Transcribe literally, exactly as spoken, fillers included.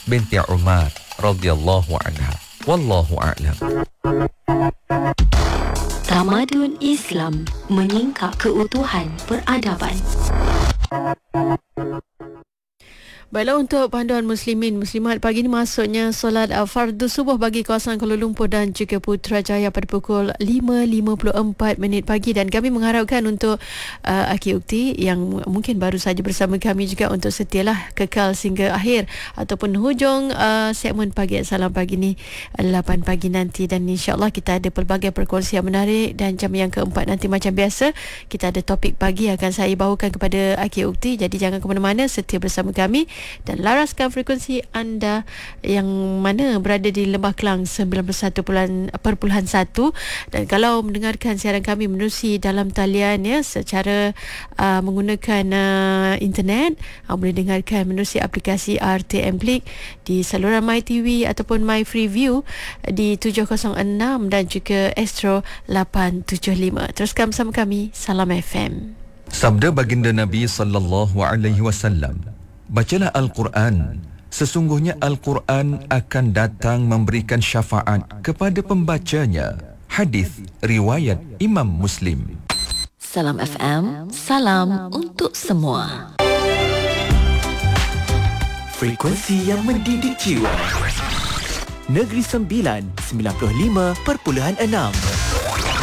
binti Umar radhiyallahu anha. Wallahu a'lam. Tamadun Islam menyingkap keutuhan peradaban. Baiklah, untuk panduan muslimin muslimat pagi ini masuknya solat uh, fardu subuh bagi kawasan Kuala Lumpur dan juga Putrajaya pada pukul lima lima puluh empat minit pagi, dan kami mengharapkan untuk uh, Aki Ukti yang mungkin baru saja bersama kami juga untuk setialah kekal sehingga akhir ataupun hujung uh, segmen Pagi Salam pagi ni lapan pagi nanti, dan insya-Allah kita ada pelbagai perkongsian menarik, dan jam yang keempat nanti macam biasa kita ada topik pagi akan saya bawakan kepada Aki Ukti. Jadi jangan ke mana-mana, setia bersama kami dan laraskan frekuensi anda yang mana berada di Lembah Kelang sembilan puluh satu perpuluhan satu, dan kalau mendengarkan siaran kami menerusi dalam talian ya secara uh, menggunakan uh, internet, uh, boleh dengarkan menerusi aplikasi R T M Klik di saluran MyTV ataupun My Freeview di tujuh kosong enam dan juga Astro lapan tujuh lima. Teruskan bersama kami. Salam F M. Sabda baginda Nabi sallallahu alaihi wasallam, bacalah Al-Quran. Sesungguhnya Al-Quran akan datang memberikan syafaat kepada pembacanya. Hadis riwayat Imam Muslim. Salam F M, salam untuk semua. Frekuensi yang mendidik jiwa. Negeri Sembilan, sembilan puluh lima perpuluhan enam.